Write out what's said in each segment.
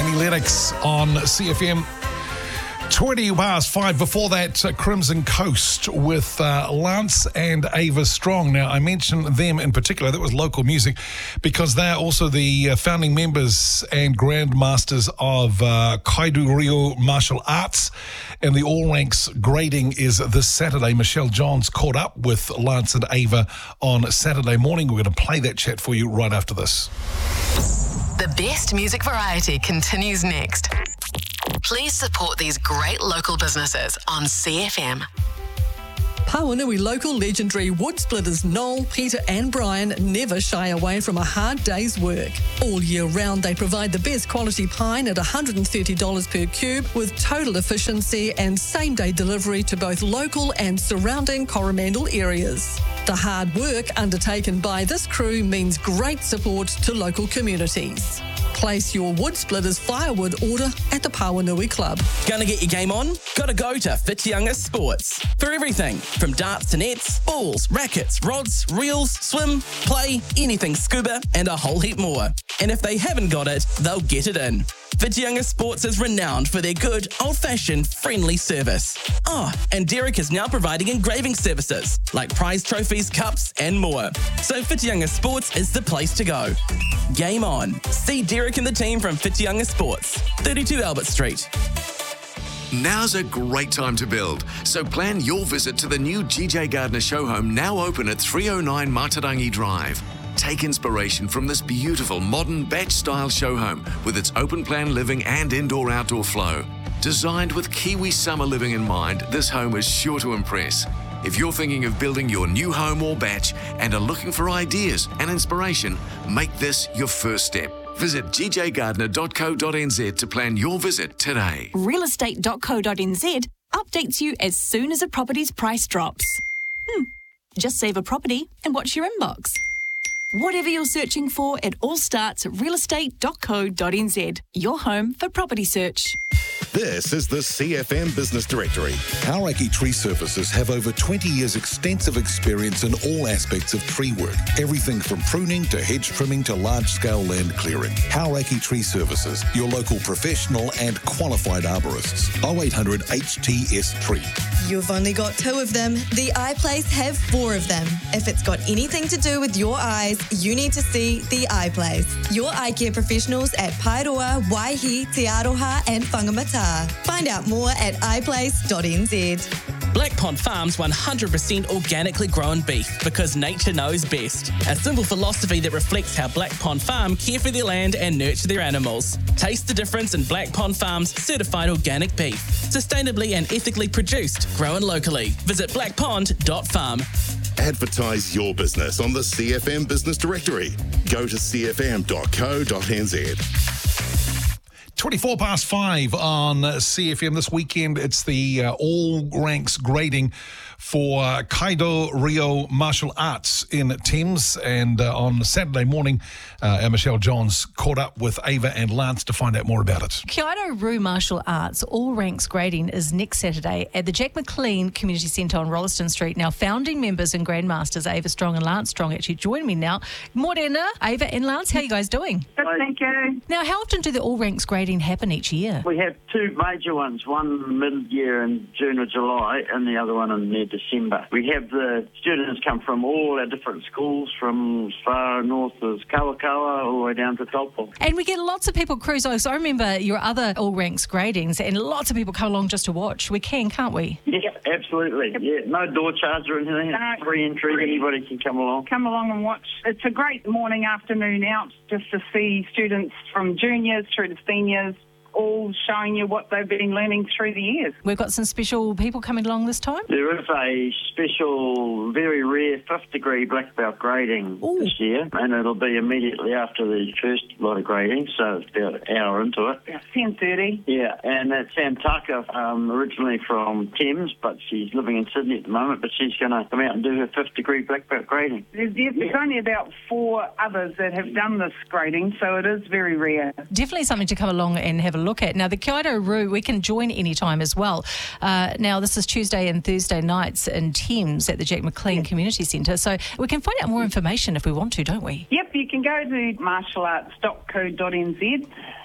Annie Lennox on CFM. 20 past 5. Before that, Crimson Coast with Lance and Ava Strong. Now, I mentioned them in particular. That was local music because they're also the founding members and grandmasters of Kaido Rio Martial Arts. And the All Ranks grading is this Saturday. Michelle Johns caught up with Lance and Ava on Saturday morning. We're going to play that chat for you right after this. The best music variety continues next. Please support these great local businesses on CFM. Pawanui local legendary wood splitters Noel, Peter and Brian never shy away from a hard day's work. All year round they provide the best quality pine at $130 per cube with total efficiency and same-day delivery to both local and surrounding Coromandel areas. The hard work undertaken by this crew means great support to local communities. Place your wood splitters firewood order at the Pawanui Club. Gonna get your game on? Gotta go to Whitianga Sports. For everything from darts to nets, balls, rackets, rods, reels, swim, play, anything scuba, and a whole heap more. And if they haven't got it, they'll get it in. Whitianga Sports is renowned for their good, old-fashioned, friendly service. Oh, and Derek is now providing engraving services, like prize trophies, cups, and more. So Whitianga Sports is the place to go. Game on. See Derek and the team from Whitianga Sports, 32 Albert Street. Now's a great time to build, so plan your visit to the new GJ Gardner show home, now open at 309 Matarangi Drive. Take inspiration from this beautiful modern batch-style show home with its open-plan living and indoor-outdoor flow. Designed with Kiwi summer living in mind, this home is sure to impress. If you're thinking of building your new home or batch and are looking for ideas and inspiration, make this your first step. Visit gjgardner.co.nz to plan your visit today. Realestate.co.nz updates you as soon as a property's price drops. Just save a property and watch your inbox. Whatever you're searching for, it all starts at realestate.co.nz, your home for property search. This is the CFM Business Directory. Hauraki Tree Services have over 20 years extensive experience in all aspects of tree work. Everything from pruning to hedge trimming to large-scale land clearing. Hauraki Tree Services, your local professional and qualified arborists. 0800 HTS Tree. You've only got 2 of them. The Eye Place have 4 of them. If it's got anything to do with your eyes, you need to see the Eye Place. Your eye care professionals at Paeroa, Waihi, Te Aroha and Whangamata. Find out more at eyeplace.nz. Black Pond Farms 100% organically grown beef because nature knows best. A simple philosophy that reflects how Black Pond Farm care for their land and nurture their animals. Taste the difference in Black Pond Farms certified organic beef. Sustainably and ethically produced, grown locally. Visit blackpond.farm. Advertise your business on the CFM Business Directory. Go to cfm.co.nz. 24 past 5 on CFM. This weekend, it's the All Ranks grading for Kaido Rio Martial Arts in Thames. And on Saturday morning, Michelle Johns caught up with Ava and Lance to find out more about it. Kaido Rio Martial Arts All Ranks grading is next Saturday at the Jack McLean Community Centre on Rolleston Street. Now, founding members and grandmasters Ava Strong and Lance Strong actually join me now. Morena, Ava and Lance, how are you guys doing? Good, thank you. Now, how often do the All Ranks grading happen each year? We have 2 major ones, one mid-year in June or July and the other one in December. We have the students come from all our different schools, from as far north as Kawakawa all the way down to Taupo. And we get lots of people cruise over. So I remember your other All Ranks gradings and lots of people come along just to watch. We can, can't we? Yeah, absolutely. Yeah, no door charge or anything. It's free entry. Anybody can come along. Come along and watch. It's a great morning, afternoon out just to see students from juniors through to seniors all showing you what they've been learning through the years. We've got some special people coming along this time? There is a special, very rare 5th degree black belt grading this year, and it'll be immediately after the first lot of grading, so it's about an hour into it. 10:30. Yeah, and that's Sam Tucker, originally from Thames, but she's living in Sydney at the moment, but she's going to come out and do her 5th degree black belt grading. There's only about 4 others that have done this grading, so it is very rare. Definitely something to come along and have a look at. Now, the Kaido Rio, we can join anytime as well. Now, this is Tuesday and Thursday nights in Thames at the Jack McLean Community Centre, so we can find out more information if we want to, don't we? Yep, you can go to martialarts.co.nz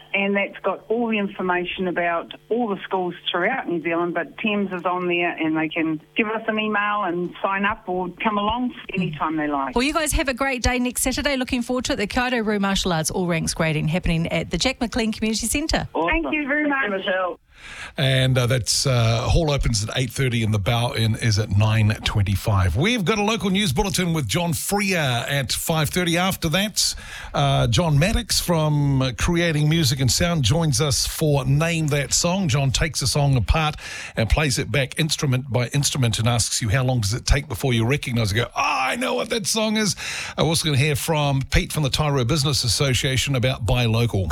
and that's got all the information about all the schools throughout New Zealand, but Thames is on there and they can give us an email and sign up or come along anytime they like. Well, you guys have a great day next Saturday. Looking forward to it. The Kaido Roo Martial Arts All Ranks Grading happening at the Jack McLean Community Centre. Thank you very much. And that's hall opens at 8:30 and the bow-in is at 9:25. We've got a local news bulletin with John Freer at 5:30. After that, John Maddox from Creating Music and Sound joins us for Name That Song. John takes a song apart and plays it back instrument by instrument and asks you how long does it take before you recognise it. Go, I know what that song is. I'm also going to hear from Pete from the Tyro Business Association about Buy Local.